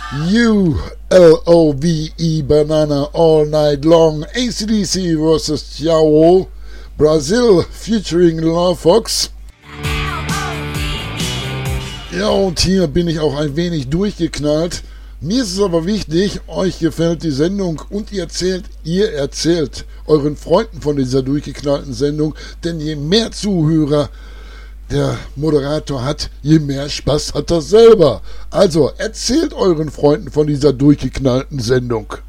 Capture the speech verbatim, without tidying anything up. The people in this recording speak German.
U L O V E Banana All Night Long, A C D C versus. Ciao, Brazil featuring Lil Fox. Ja, und hier bin ich auch ein wenig durchgeknallt. Mir ist es aber wichtig, euch gefällt die Sendung und ihr erzählt, ihr erzählt euren Freunden von dieser durchgeknallten Sendung, denn je mehr Zuhörer der Moderator hat, je mehr Spaß hat er selber. Also erzählt euren Freunden von dieser durchgeknallten Sendung.